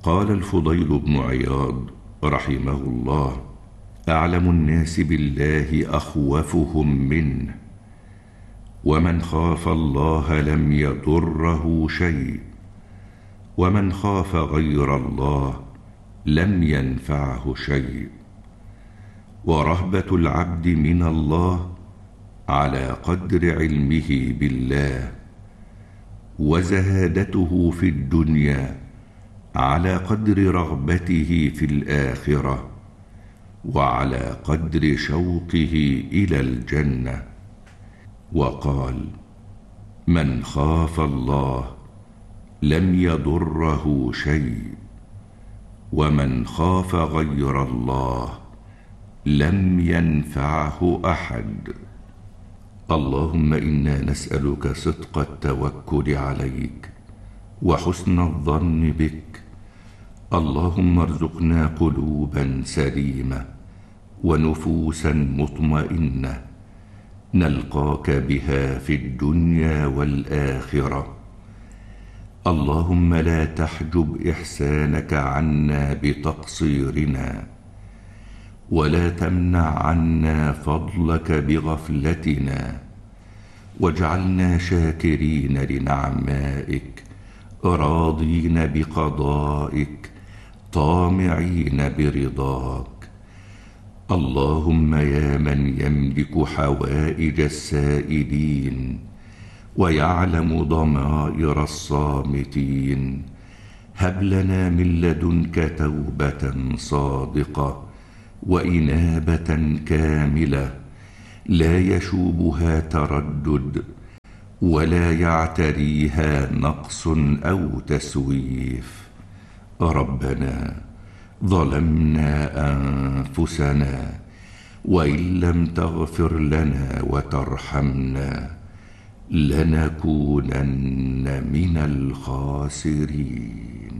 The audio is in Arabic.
قال الفضيل بن عياض رحمه الله: أعلم الناس بالله أخوفهم منه، ومن خاف الله لم يضره شيء، ومن خاف غير الله لم ينفعه شيء. ورهبة العبد من الله على قدر علمه بالله، وزهادته في الدنيا على قدر رغبته في الآخرة، وعلى قدر شوقه إلى الجنة. وقال: من خاف الله لم يضره شيء، ومن خاف غير الله لم ينفعه أحد. اللهم إنا نسألك صدق التوكل عليك وحسن الظن بك. اللهم ارزقنا قلوبا سليمة ونفوسا مطمئنة نلقاك بها في الدنيا والآخرة. اللهم لا تحجب إحسانك عنا بتقصيرنا، ولا تمنع عنا فضلك بغفلتنا، واجعلنا شاكرين لنعمائك راضين بقضائك طامعين برضاك. اللهم يا من يملك حوائج السائلين ويعلم ضمائر الصامتين، هب لنا من لدنك توبة صادقة وإنابة كاملة لا يشوبها تردد ولا يعتريها نقص أو تسويف. ربنا ظلمنا أنفسنا وإن لم تغفر لنا وترحمنا لنكونن من الخاسرين.